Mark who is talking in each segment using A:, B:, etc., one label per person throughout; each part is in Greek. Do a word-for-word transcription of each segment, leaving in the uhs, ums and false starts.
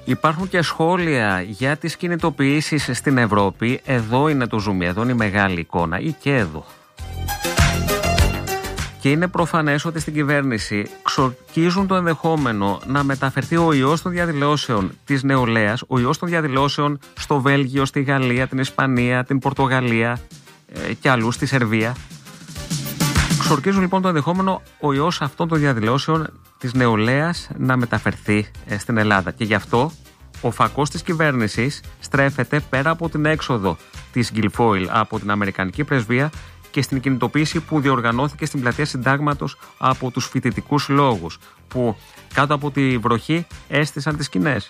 A: Υπάρχουν και σχόλια για τις κινητοποιήσεις στην Ευρώπη. Εδώ είναι το zoom, εδώ είναι η μεγάλη εικόνα ή και εδώ. Και είναι προφανές ότι στην κυβέρνηση ξορκίζουν το ενδεχόμενο να μεταφερθεί ο ιός των διαδηλώσεων της νεολαίας, ο ιός των διαδηλώσεων στο Βέλγιο, στη Γαλλία, την Ισπανία, την Πορτογαλία ε, και αλλού, στη Σερβία. Ξορκίζουν λοιπόν το ενδεχόμενο ο ιός αυτών των διαδηλώσεων της νεολαίας να μεταφερθεί ε, στην Ελλάδα. Και γι' αυτό ο φακός της κυβέρνησης στρέφεται πέρα από την έξοδο της Γκιλφόιλ από την Αμερικανική Πρεσβεία και στην κινητοποίηση που διοργανώθηκε στην πλατεία Συντάγματος από τους φοιτητικούς λόγους, που κάτω από τη βροχή έστησαν τις σκηνές.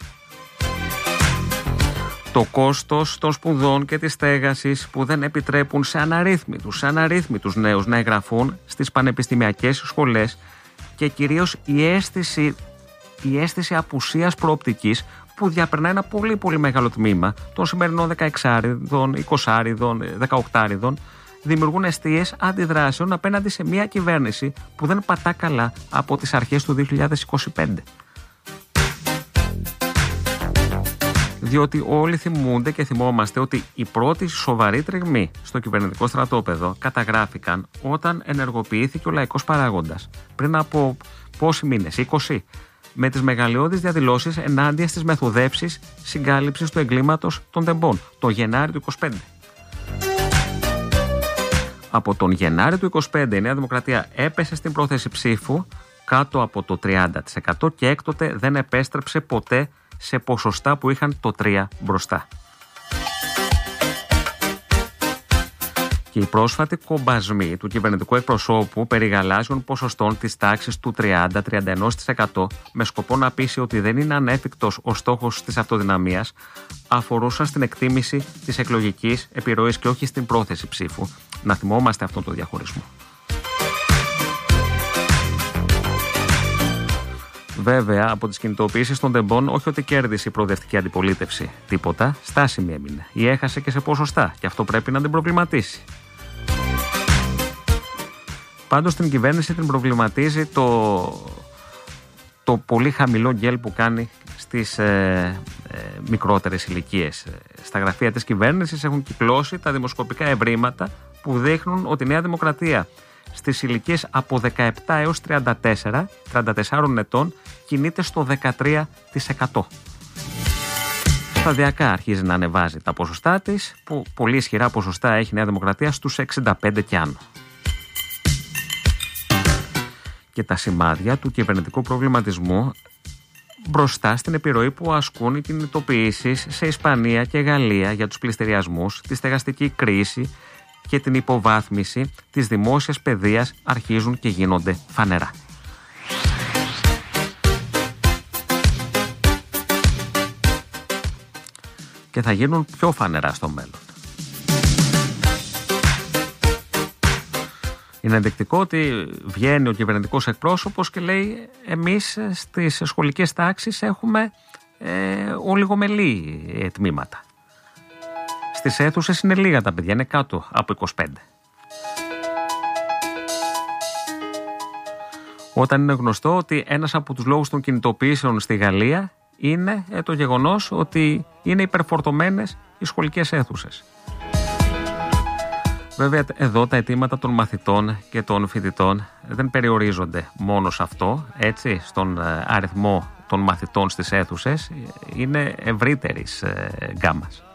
A: Το κόστος των σπουδών και της στέγασης που δεν επιτρέπουν σε αναρρύθμιτους, σε αναρρύθμιτους νέους να εγγραφούν στις πανεπιστημιακές σχολές και κυρίως η αίσθηση, η αίσθηση απουσίας προοπτικής που διαπερνά ένα πολύ πολύ μεγάλο τμήμα των σημερινών δεκαεξάριδων, εικοσάριδων, δεκαοκτάριδων, δημιουργούν αιστείες αντιδράσεων απέναντι σε μια κυβέρνηση που δεν πατά καλά από τις αρχές του δύο χιλιάδες είκοσι πέντε. Διότι όλοι θυμούνται και θυμόμαστε ότι οι πρώτοι σοβαροί τριγμοί στο κυβερνητικό στρατόπεδο καταγράφηκαν όταν ενεργοποιήθηκε ο λαϊκός παράγοντας. Πριν από πόσοι μήνες, είκοσι, με τις μεγαλειώδεις διαδηλώσεις ενάντια στις μεθοδεύσεις συγκάλυψης του εγκλήματος των τεμπών, το Γενάρη του είκοσι πέντε. Από τον Γενάρη του είκοσι πέντε η Νέα Δημοκρατία έπεσε στην πρόθεση ψήφου κάτω από το τριάντα τοις εκατό και έκτοτε δεν επέστρεψε ποτέ σε ποσοστά που είχαν το τρία μπροστά. Και οι πρόσφατοι κομπασμοί του κυβερνητικού εκπροσώπου περί γαλάζιων ποσοστών της τάξης του τριάντα με τριάντα ένα τοις εκατό με σκοπό να πείσει ότι δεν είναι ανέφικτος ο στόχος της αυτοδυναμίας αφορούσαν στην εκτίμηση της εκλογικής επιρροής και όχι στην πρόθεση ψήφου. Να θυμόμαστε αυτόν τον διαχωρισμό. Βέβαια, από τις κινητοποιήσεις των τεμπών, όχι ότι κέρδισε η προοδευτική αντιπολίτευση τίποτα, στάσιμη έμεινε. Ή έχασε και σε ποσοστά, και αυτό πρέπει να την προβληματίσει. Πάντως την κυβέρνηση την προβληματίζει το, το πολύ χαμηλό γκέλ που κάνει στις ε, ε, μικρότερες ηλικίες. Στα γραφεία της κυβέρνησης έχουν κυκλώσει τα δημοσκοπικά ευρήματα που δείχνουν ότι η Νέα Δημοκρατία στις ηλικίες από δεκαεπτά έως τριάντα τέσσερα, τριάντα τεσσάρων ετών κινείται στο δεκατρία τοις εκατό. Σταδιακά αρχίζει να ανεβάζει τα ποσοστά της, που πολύ ισχυρά ποσοστά έχει η Νέα Δημοκρατία στους εξήντα πέντε και άνω. Και τα σημάδια του κυβερνητικού προβληματισμού μπροστά στην επιρροή που ασκούν οι κινητοποιήσεις σε Ισπανία και Γαλλία για τους πληστηριασμούς, τη στεγαστική κρίση και την υποβάθμιση της δημόσιας παιδείας αρχίζουν και γίνονται φανερά. Και θα γίνουν πιο φανερά στο μέλλον. Είναι ενδεικτικό ότι βγαίνει ο κυβερνητικός εκπρόσωπος και λέει εμείς στις σχολικές τάξεις έχουμε ε, ολιγομελή τμήματα. Στις αίθουσες είναι λίγα τα παιδιά, είναι κάτω από είκοσι πέντε. Όταν είναι γνωστό ότι ένας από τους λόγους των κινητοποιήσεων στη Γαλλία είναι το γεγονός ότι είναι υπερφορτωμένες οι σχολικές αίθουσες. Βέβαια εδώ τα αιτήματα των μαθητών και των φοιτητών δεν περιορίζονται μόνο σε αυτό, έτσι, στον αριθμό των μαθητών στις αίθουσες, είναι ευρύτερης γκάμας.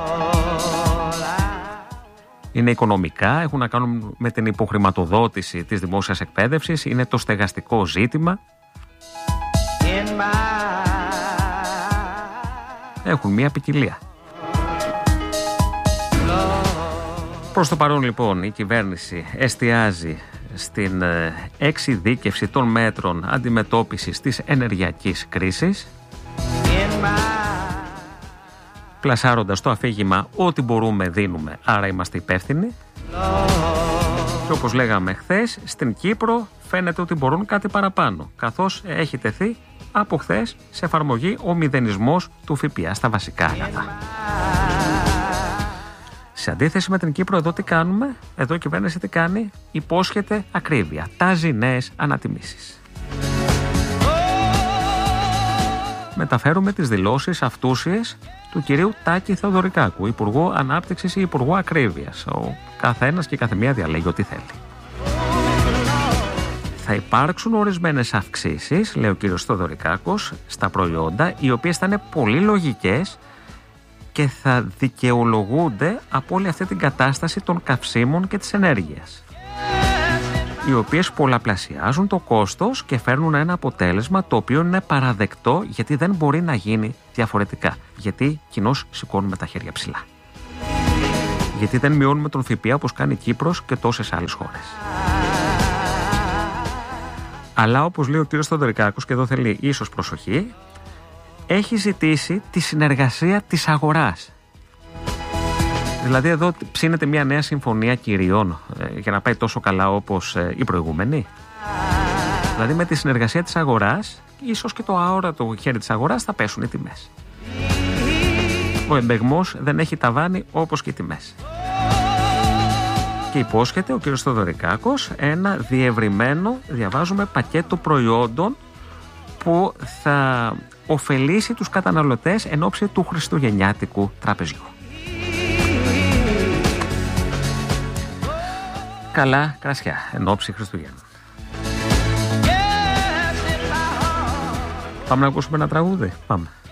A: Είναι οικονομικά, έχουν να κάνουν με την υποχρηματοδότηση της δημόσιας εκπαίδευσης, είναι το στεγαστικό ζήτημα. Έχουν μία ποικιλία. Προς το παρόν λοιπόν η κυβέρνηση εστιάζει στην εξειδίκευση των μέτρων αντιμετώπισης της ενεργειακής κρίσης, πλασάροντας το αφήγημα ό,τι μπορούμε δίνουμε, άρα είμαστε υπεύθυνοι. Και όπως λέγαμε χθες, στην Κύπρο φαίνεται ότι μπορούν κάτι παραπάνω, καθώς έχει τεθεί από χθες σε εφαρμογή ο μηδενισμός του ΦΠΑ στα βασικά αγαθά. Σε αντίθεση με την Κύπρο, εδώ τι κάνουμε, εδώ η κυβέρνηση τι κάνει, υπόσχεται ακρίβεια, τάζει νέες ανατιμήσεις. μεταφέρουμε τις δηλώσεις αυτούσιες του κυρίου Τάκη Θεοδωρικάκου, Υπουργού Ανάπτυξης ή Υπουργού Ακρίβειας. Ο καθένας και η καθεμία διαλέγει ό,τι θέλει. Θα υπάρξουν ορισμένες αυξήσεις, λέει ο κύριος Θεοδωρικάκος, στα προϊόντα, οι οποίες θα είναι πολύ λογικές και θα δικαιολογούνται από όλη αυτή την κατάσταση των καυσίμων και της ενέργειας, οι οποίες πολλαπλασιάζουν το κόστος και φέρνουν ένα αποτέλεσμα το οποίο είναι παραδεκτό, γιατί δεν μπορεί να γίνει διαφορετικά. Γιατί κοινώς σηκώνουμε τα χέρια ψηλά. Γιατί δεν μειώνουμε τον ΦΠΑ όπως κάνει η Κύπρος και τόσες άλλες χώρες. Αλλά όπως λέει ο κύριος Θεοδωρικάκος, και εδώ θέλει ίσως προσοχή, έχει ζητήσει τη συνεργασία της αγοράς. Δηλαδή εδώ ψήνεται μια νέα συμφωνία κυρίων ε, για να πάει τόσο καλά όπως ε, η προηγούμενη. Δηλαδή με τη συνεργασία της αγοράς, ίσως και το αόρατο χέρι της αγοράς, θα πέσουν οι τιμές. Ο εμπεγμός δεν έχει ταβάνι όπως και οι τιμές. Και υπόσχεται ο κύριος Θεοδωρικάκος ένα διευρυμένο, διαβάζουμε, πακέτο προϊόντων που θα ωφελήσει τους καταναλωτές εν ώψη του χριστουγεννιάτικου τραπεζιού. Καλά κρασιά εν ώψη Χριστουγέννων. Πάμε να ακούσουμε ένα τραγούδι. Πάμε.